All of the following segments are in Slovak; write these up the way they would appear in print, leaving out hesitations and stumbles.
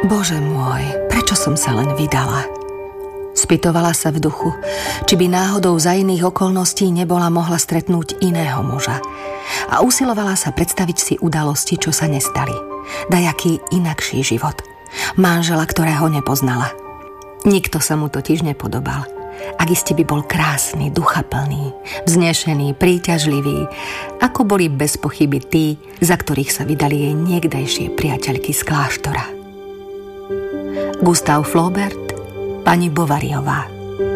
Bože môj, prečo som sa len vydala? Spytovala sa v duchu, či by náhodou za iných okolností nebola mohla stretnúť iného muža. A usilovala sa predstaviť si udalosti, čo sa nestali. Dajaký inakší život. Manžela, ktorého nepoznala. Nikto sa mu totiž nepodobal. Ak iste by bol krásny, duchaplný, vznešený, príťažlivý, ako boli bez pochyby tí, za ktorých sa vydali jej niekdajšie priateľky z kláštora. Gustav Flaubert, pani Bovaryová.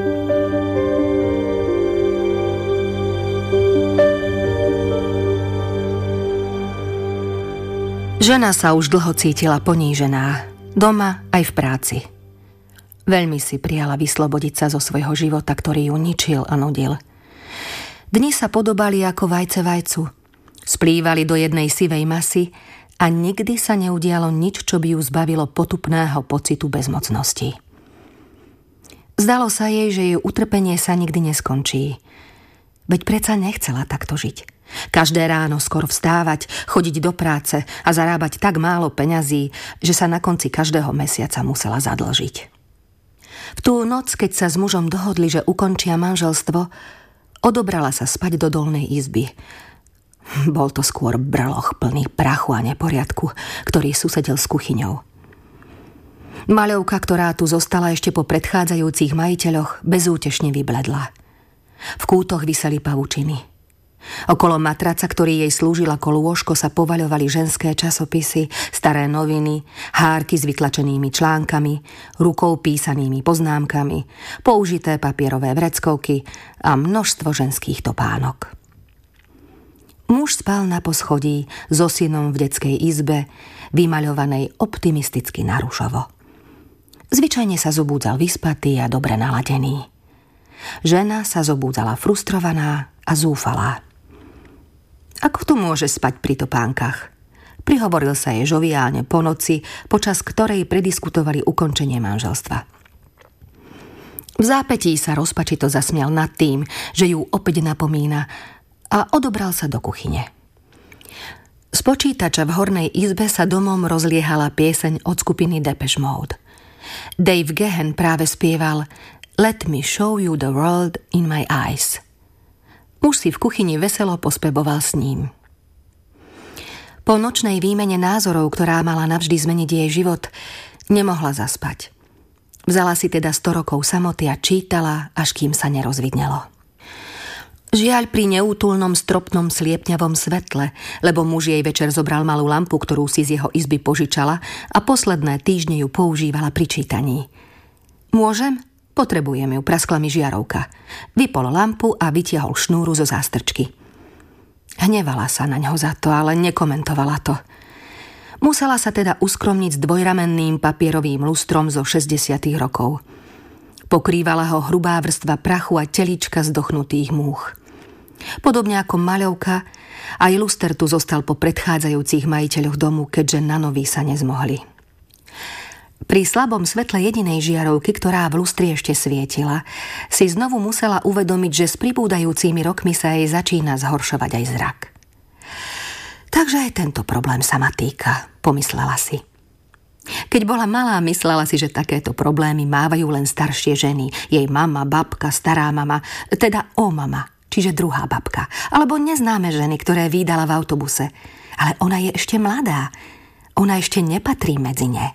Žena sa už dlho cítila ponížená, doma aj v práci. Veľmi si prijala vyslobodiť sa zo svojho života, ktorý ju ničil a nudil. Dni sa podobali ako vajce vajcu. Splývali do jednej sivej masy a nikdy sa neudialo nič, čo by ju zbavilo potupného pocitu bezmocnosti. Zdalo sa jej, že jej utrpenie sa nikdy neskončí. Veď predsa nechcela takto žiť. Každé ráno skoro vstávať, chodiť do práce a zarábať tak málo peňazí, že sa na konci každého mesiaca musela zadlžiť. V tú noc, keď sa s mužom dohodli, že ukončia manželstvo, odobrala sa spať do dolnej izby. Bol to skôr brloch plný prachu a neporiadku, ktorý susedil s kuchyňou. Maľovka, ktorá tu zostala ešte po predchádzajúcich majiteľoch, bezútešne vybledla. V kútoch viseli pavučiny. Okolo matraca, ktorý jej slúžil ako lôžko, sa povaľovali ženské časopisy, staré noviny, hárky s vytlačenými článkami, rukou písanými poznámkami, použité papierové vreckovky a množstvo ženských topánok. Muž spal na poschodí so synom v detskej izbe, vymaľovanej optimisticky na ružovo. Zvyčajne sa zobúdzal vyspatý a dobre naladený. Žena sa zobúdzala frustrovaná a zúfalá. Ako tu môže spať pri topánkach? Prihovoril sa jej žoviálne po noci, počas ktorej prediskutovali ukončenie manželstva. V zápätí sa rozpačito zasmial nad tým, že ju opäť napomína, a odobral sa do kuchyne. Z počítača v hornej izbe sa domom rozliehala pieseň od skupiny Depeche Mode. Dave Gahan práve spieval Let me show you the world in my eyes. Muž si v kuchyni veselo pospeboval s ním. Po nočnej výmene názorov, ktorá mala navždy zmeniť jej život, nemohla zaspať. Vzala si teda 100 rokov samoty a čítala, až kým sa nerozvidnelo. Žiaľ, pri neútulnom stropnom sliepňavom svetle, lebo muž jej večer zobral malú lampu, ktorú si z jeho izby požičala a posledné týždne ju používala pri čítaní. Môžem? Potrebujem ju, praskla mi žiarovka. Vypol lampu a vytiahol šnúru zo zástrčky. Hnevala sa na ňo za to, ale nekomentovala to. Musela sa teda uskromniť s dvojramenným papierovým lustrom zo 60. rokov. Pokrývala ho hrubá vrstva prachu a telíčka zdochnutých múch. Podobne ako maľovka, aj luster tu zostal po predchádzajúcich majiteľoch domu, keďže na nový sa nezmohli. Pri slabom svetle jedinej žiarovky, ktorá v lustri ešte svietila, si znovu musela uvedomiť, že s pribúdajúcimi rokmi sa jej začína zhoršovať aj zrak. Takže aj tento problém sa ma týka, pomyslela si. Keď bola malá, myslela si, že takéto problémy mávajú len staršie ženy, jej mama, babka, stará mama, teda mama, čiže druhá babka, alebo neznáme ženy, ktoré vídala v autobuse. Ale ona je ešte mladá, ona ešte nepatrí medzi ne.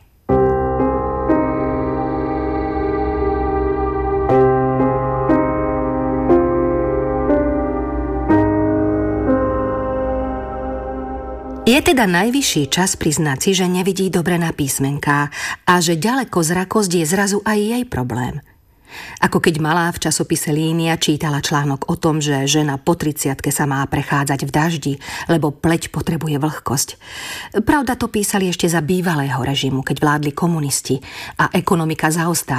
Je teda najvyšší čas priznať si, že nevidí dobre na písmenká a že ďalekozrakosť je zrazu aj jej problém. Ako keď malá v časopise Línia čítala článok o tom, že žena po 30-ke sa má prechádzať v daždi, lebo pleť potrebuje vlhkosť. Pravda, to písali ešte za bývalého režimu, keď vládli komunisti a ekonomika zaostávala.